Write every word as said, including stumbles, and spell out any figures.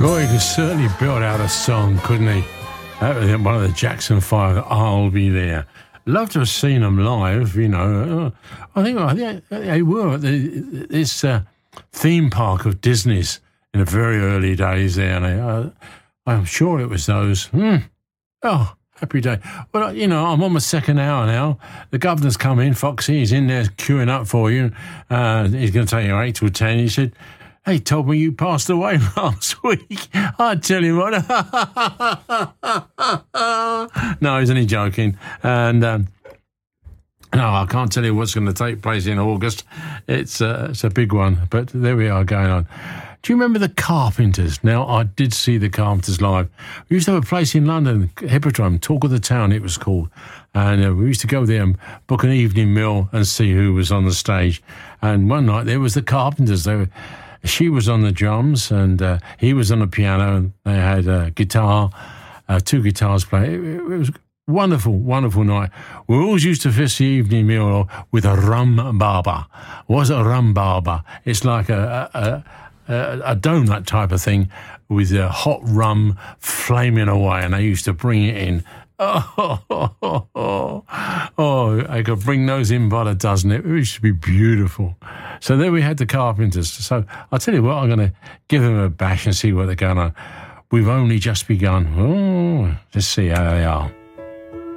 Roy could certainly build out a song, couldn't he? That was one of the Jackson Five, I'll Be There. Love to have seen them live, you know. I think, I think they were at the, this uh, theme park of Disney's in the very early days there. And they, uh, I'm sure it was those. Hmm. Oh, happy day. Well, you know, I'm on my second hour now. The governor's come in, Foxy. He's in there queuing up for you. Uh, he's going to take you eight till ten. He said, "He told me you passed away last week." I tell you what. No, he's only joking. And um, no, I can't tell you what's going to take place in August. It's, uh, it's a big one. But there we are going on. Do you remember the Carpenters? Now, I did see the Carpenters live. We used to have a place in London, Hippodrome, Talk of the Town it was called. And uh, we used to go there and book an evening meal and see who was on the stage. And one night there was the Carpenters. They were... She was on the drums and uh, he was on the piano, and they had a guitar, uh, two guitars playing. It, it was a wonderful, wonderful night. We always used to finish the evening meal with a rum barber. What's a rum barber? It's like a, a, a, a donut type of thing with a hot rum flaming away, and they used to bring it in. Oh, oh, oh, oh, oh, I could bring those in by the dozen. It used to be beautiful. So there we had the Carpenters. So I'll tell you what, I'm going to give them a bash and see what they're going on. We've only just begun. Oh, let's see how they are.